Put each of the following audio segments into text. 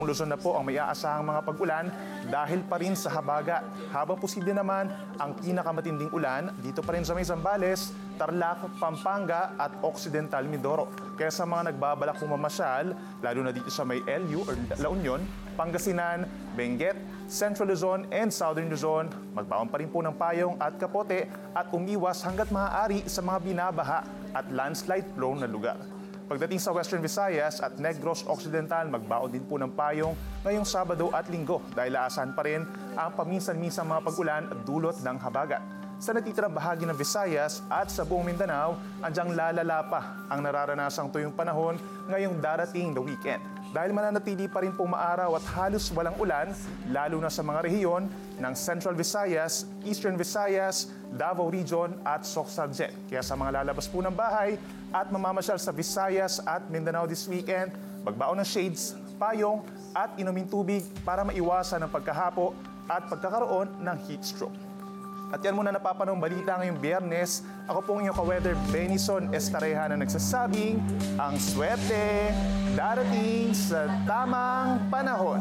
Luzon na po ang may aasahang mga pag-ulan dahil pa rin sa habagat. Habang posible naman ang pinakamatinding ulan dito pa rin sa may Zambales, Tarlac, Pampanga at Occidental Mindoro. Kaya sa mga nagbabalak pumamasyal, lalo na dito sa may LU or La Union, Pangasinan, Benguet, Central Luzon and Southern Luzon, magbaon pa rin po ng payong at kapote at umiwas hanggat maaari sa mga binabaha at landslide prone na lugar. Pagdating sa Western Visayas at Negros Occidental, magbaon din po ng payong ngayong Sabado at Linggo dahil aasahan pa rin ang paminsan-minsang mga pag-ulan dulot ng habagat. Sa natitirang bahagi ng Visayas at sa buong Mindanao, andyang lalala pa ang nararanasang tuyong panahon ngayong darating na weekend. Dahil mananatili pa rin pong maaraw at halos walang ulan, lalo na sa mga rehiyon ng Central Visayas, Eastern Visayas, Davao Region at Sorsogon. Kaya sa mga lalabas po ng bahay at mamamasyal sa Visayas at Mindanao this weekend, magbaon ng shades, payong at inumin tubig para maiwasan ang pagkahapo at pagkakaroon ng heat stroke. At yan muna napapanong balita ngayong Biyernes. Ako pong inyong ka-weather Benison Estareja na nagsasabing ang swerte darating sa tamang panahon.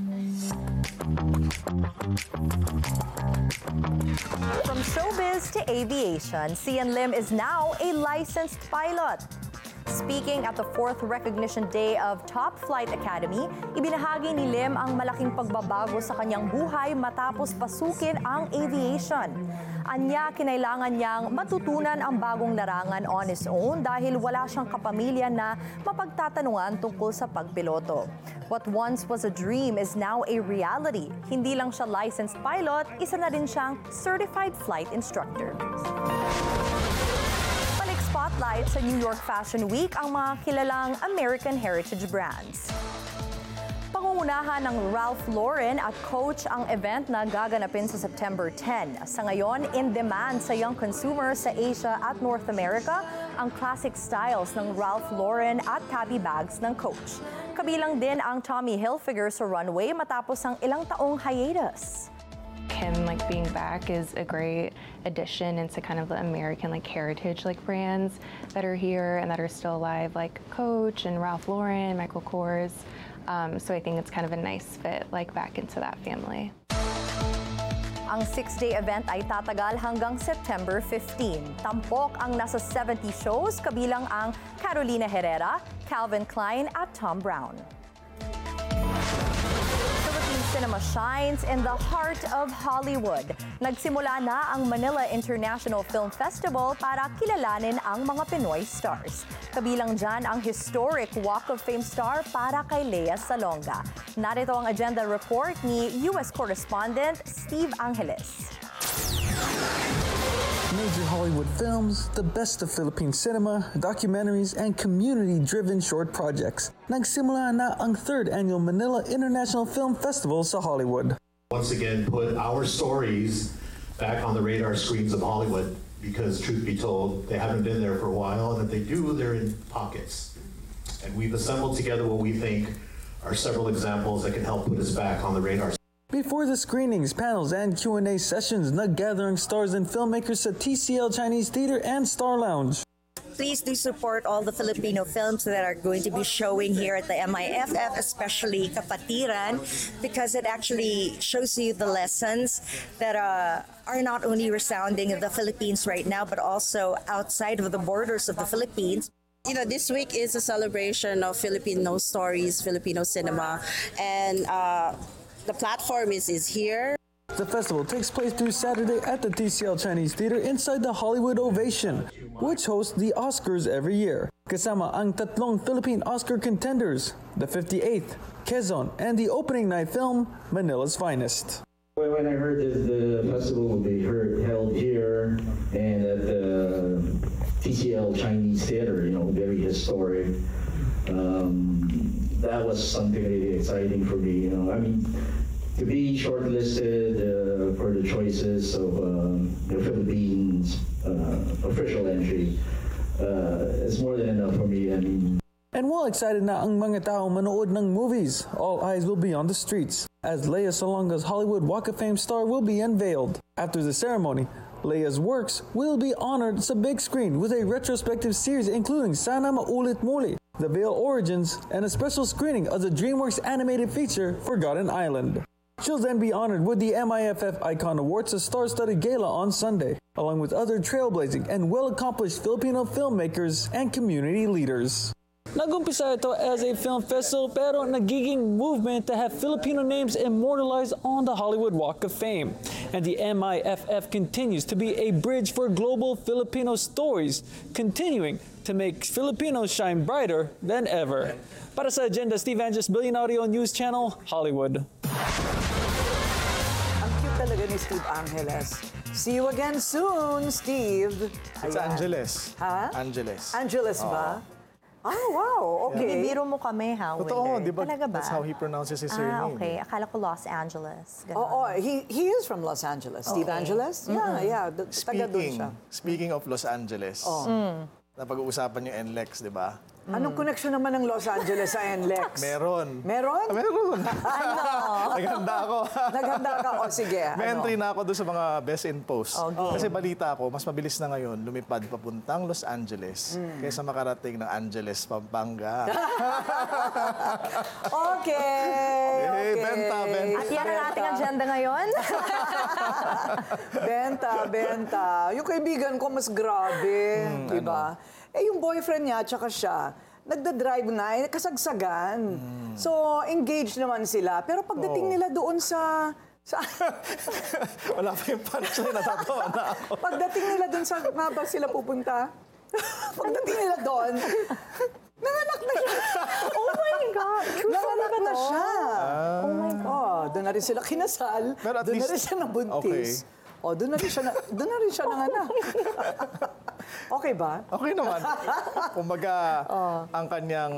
From showbiz to aviation, Sian Lim is now a licensed pilot. Speaking at the 4th Recognition Day of Top Flight Academy, ibinahagi ni Lim ang malaking pagbabago sa kanyang buhay matapos pasukin ang aviation. Anya, kinailangan niyang matutunan ang bagong larangan on his own dahil wala siyang kapamilya na mapagtatanungan tungkol sa pagpiloto. What once was a dream is now a reality. Hindi lang siya licensed pilot, isa na rin siyang certified flight instructor. Spotlight sa New York Fashion Week ang mga kilalang American heritage brands. Pangungunahan ng Ralph Lauren at Coach ang event na gaganapin sa September 10. Sa ngayon, in demand sa young consumers sa Asia at North America ang classic styles ng Ralph Lauren at Tabby bags ng Coach. Kabilang din ang Tommy Hilfiger sa runway matapos ang ilang taong hiatus. Him being back is a great addition into kind of the American heritage brands that are here and that are still alive, like Coach and Ralph Lauren, Michael Kors. So I think it's kind of a nice fit back into that family. Ang 6-day event ay tatagal hanggang September 15. Tampok ang nasa 70 shows kabilang ang Carolina Herrera, Calvin Klein at Thom Browne. Cinema shines in the heart of Hollywood. Nagsimula na ang Manila International Film Festival para kilalanin ang mga Pinoy stars. Kabilang dyan ang historic Walk of Fame star para kay Lea Salonga. Narito ang agenda report ni U.S. correspondent Steve Angeles. Major Hollywood films, the best of Philippine cinema, documentaries, and community-driven short projects. Nagsimula na ang 3rd Annual Manila International Film Festival sa Hollywood. Once again, put our stories back on the radar screens of Hollywood because, truth be told, they haven't been there for a while, and if they do, they're in pockets. And we've assembled together what we think are several examples that can help put us back on the radar. Before the screenings, panels, and Q&A sessions, nag-gathering stars and filmmakers sa TCL Chinese Theater and Star Lounge. Please do support all the Filipino films that are going to be showing here at the MIFF, especially Kapatiran, because it actually shows you the lessons that are not only resounding in the Philippines right now, but also outside of the borders of the Philippines. This week is a celebration of Filipino stories, Filipino cinema, and the platform is here. The festival takes place through Saturday at the TCL Chinese Theater inside the Hollywood Ovation, which hosts the Oscars every year. Kasama ang tatlong Philippine Oscar contenders, the 58th, Quezon, and the opening night film, Manila's Finest. When I heard that the festival will be held here and at the TCL Chinese Theater, very historic, that was something really exciting for me. To be shortlisted for the choices of the Philippines official entry is more than enough for me. And while excited na ang mga tao manood ng movies, all eyes will be on the streets as Lea Salonga's Hollywood Walk of Fame star will be unveiled. After the ceremony, Lea's works will be honored sa big screen with a retrospective series including Sana Maulit Muli, the Veil Origins, and a special screening of the DreamWorks animated feature Forgotten Island. She'll then be honored with the MIFF Icon Awards, a star-studded gala on Sunday, along with other trailblazing and well-accomplished Filipino filmmakers and community leaders. Nagumpisa ito as a film festival pero nagiging movement to have Filipino names immortalized on the Hollywood Walk of Fame. And the MIFF continues to be a bridge for global Filipino stories, continuing to make Filipinos shine brighter than ever. Para sa Agenda, Steve Angeles, Billion Audio News Channel, Hollywood. Ang cute talaga ni Steve Angeles. See you again soon, Steve. It's Ayan. Angeles. Ha? Angeles. Angeles ba? Ah, wow. Okay. Bibiro mo kami, ha, Totoo, Willer? di ba? Talaga ba? That's how he pronounces his surname. Okay. Akala ko Los Angeles. Ganon. Oh, he is from Los Angeles. Steve Okay. Angeles? Yeah. Taga doon siya. Speaking of Los Angeles, napag-uusapan yung NLEX, di ba? Anong connection naman ng Los Angeles sa NLEX? Meron. Meron? Meron. Naghanda ako. Naghanda ka? O sige. May ano? entry na ako doon sa mga best in post. Okay. Kasi balita ko, mas mabilis na ngayon lumipad papuntang Los Angeles kaysa makarating ng Angeles, Pampanga. Okay. Eh, benta. At yan ang ating agenda ngayon. Benta. Yung kaibigan ko mas grabe, di ba? Eh, yung boyfriend niya, tsaka siya, nagda-drive na, kasagsagan. So, engaged naman sila. Pero pagdating nila doon sa Wala pa yung punchline, natatawa na ako. pagdating nila doon sa, nga ba sila pupunta? Pagdating nila doon, nanganak na siya. Oh my God! True Nanganak na siya. Oh my God. Oh, doon na rin sila kinasal. Pero at Doon na least- rin siya nabuntis. Oh, doon na rin siya nanganak. Okay ba? Okay naman. Kumbaga, ang kanyang...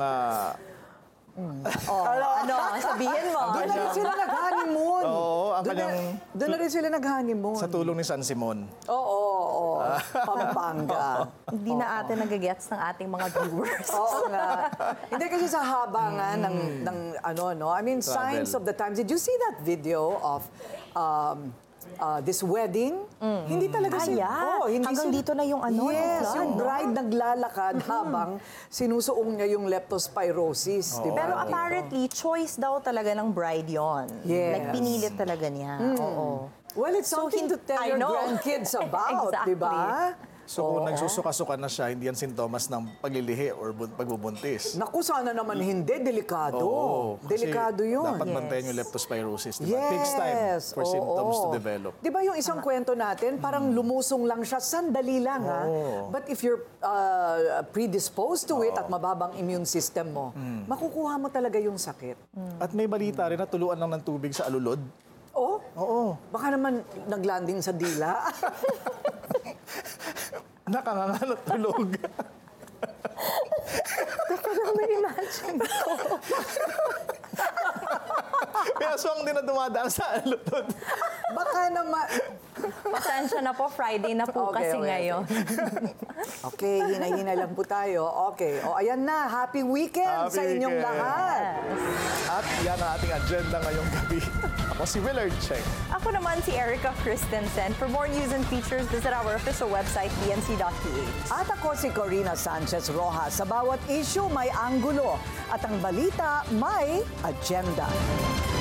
Ano? Sabihin mo. Doon na rin sila nag-honeymoon. Oo, ang Doon na- kanyang- Doon na rin sila nag-honeymoon. sa tulong ni San Simon. Oo. Pampanga. Hindi na ate nagagets ng ating mga viewers. Oo nga. Hindi kasi sa haba nga ng ano, no? I mean, signs of the times. Did you see that video of this wedding? Hindi talaga hindi Hanggang dito na yung ano, Yes, yung yung flood, no? bride naglalakad habang sinusuong niya yung leptospirosis, di ba? Pero apparently, choice daw talaga ng bride yon. Yes. Like, pinilit talaga niya. Oo. Well, it's something to tell I your know. grandkids about, di ba? So kung nagsusuka-suka na siya, hindi yan sintomas ng paglilihi or pagbubuntis. Naku, sana naman hindi. Delikado. kasi Delikado yun. dapat bantayan yung leptospirosis. Diba? It takes time for symptoms to develop. Di ba yung isang kwento natin, parang lumusong lang siya, sandali lang ha. But if you're predisposed to it at mababang immune system mo, makukuha mo talaga yung sakit. At may balita rin na tuluan lang ng tubig sa alulod. Oh, Oo. baka naman naglanding sa dila. Nakanganganot tulog. Na-imagine ko. May aswang din na dumadaan sa alulod. Baka naman... Pasensya na po, Friday na po Okay, kasi okay. ngayon. Okay, hinay-hinay lang po tayo. Okay, o ayan na, happy weekend Happy sa inyong weekend. lahat. At yan ang ating agenda ngayong gabi. Ako si Willard Cheng. Ako naman si Erica Christensen. For more news and features, visit our official website, bnc.ph. At ako si Corina Sanchez Rojas. Sa bawat issue may anggulo at ang balita may agenda.